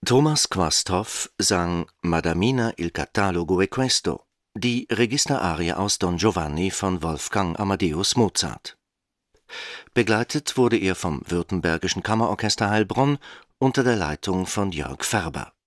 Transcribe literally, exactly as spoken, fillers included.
Thomas Quasthoff sang Madamina il catalogo è questo, die Registerarie aus Don Giovanni von Wolfgang Amadeus Mozart. Begleitet wurde er vom Württembergischen Kammerorchester Heilbronn unter der Leitung von Jörg Färber